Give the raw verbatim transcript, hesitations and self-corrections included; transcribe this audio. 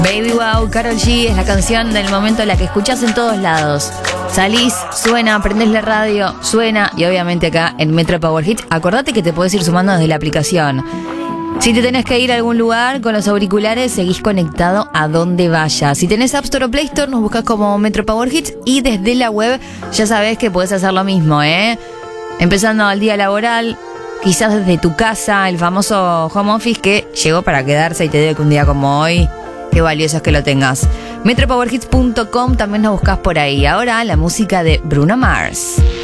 Baby Wow, Karol G es la canción del momento, la que escuchás en todos lados. Salís, suena, prendés la radio, suena, y obviamente acá en Metro Power Hits, acordate que te podés ir sumando desde la aplicación. Si te tenés que ir a algún lugar con los auriculares, seguís conectado a donde vayas. Si tenés App Store o Play Store, nos buscas como Metro Power Hits, y desde la web ya sabés que podés hacer lo mismo, ¿eh? Empezando el día laboral, quizás desde tu casa, el famoso home office que llegó para quedarse, y te digo que un día como hoy, qué valioso es que lo tengas. metro power hits punto com, también nos buscas por ahí. Ahora la música de Bruno Mars.